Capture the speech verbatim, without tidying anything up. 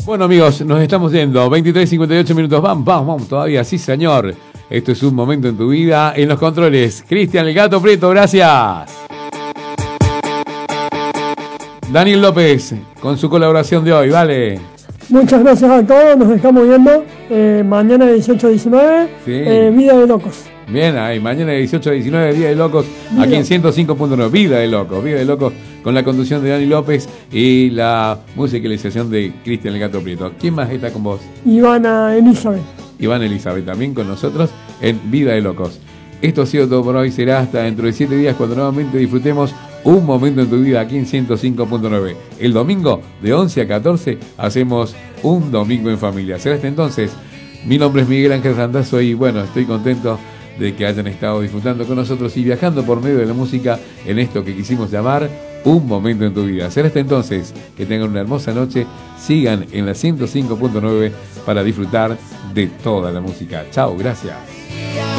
Bueno, amigos, nos estamos yendo. veintitrés cincuenta y ocho minutos. Vamos, vamos, vamos. Todavía, sí, señor. Esto es un momento en tu vida. En los controles, Cristian el Gato Prieto, gracias. Daniel López, con su colaboración de hoy, vale. Muchas gracias a todos, nos estamos viendo eh, mañana de dieciocho a diecinueve, sí. eh, Vida de Locos. Bien, ahí, mañana de dieciocho a diecinueve, Vida de Locos, Vida. Aquí en ciento cinco punto nueve, Vida de Locos, Vida de Locos, con la conducción de Dani López y la musicalización de Cristian el Gato Prieto. ¿Quién más está con vos? Ivana Elizabeth. Ivana Elizabeth también con nosotros en Vida de Locos. Esto ha sido todo por hoy, será hasta dentro de siete días cuando nuevamente disfrutemos un momento en tu vida aquí en ciento cinco punto nueve. El domingo de once a catorce hacemos un domingo en familia. Será hasta entonces. Mi nombre es Miguel Ángel Randazzo y bueno, estoy contento de que hayan estado disfrutando con nosotros y viajando por medio de la música en esto que quisimos llamar un momento en tu vida. Será hasta entonces. Que tengan una hermosa noche. Sigan en la ciento cinco punto nueve para disfrutar de toda la música. Chao, gracias.